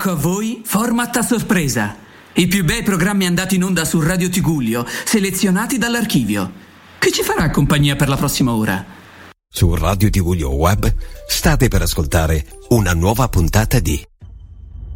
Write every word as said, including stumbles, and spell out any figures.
ecco a voi Format a sorpresa. I più bei programmi andati in onda su Radio Tigullio, selezionati dall'archivio. Che ci farà compagnia per la prossima ora? Su Radio Tigullio Web state per ascoltare una nuova puntata di